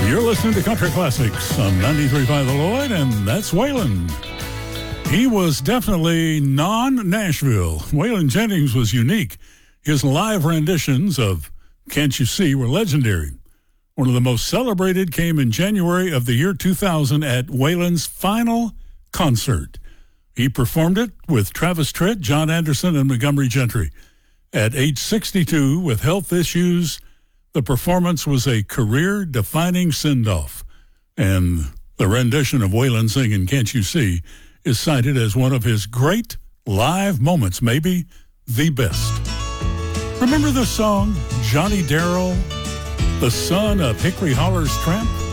You're listening to Country Classics on 93.5 The Lloyd, and that's Waylon. He was definitely non-Nashville. Waylon Jennings was unique. His live renditions of Can't You See were legendary. One of the most celebrated came in January of the year 2000 at Waylon's final concert. He performed it with Travis Tritt, John Anderson, and Montgomery Gentry. At age 62, with health issues, the performance was a career-defining send-off, and the rendition of Waylon singing Can't You See is cited as one of his great live moments, maybe the best. Remember the song, Johnny Darrell, the son of Hickory Holler's Tramp?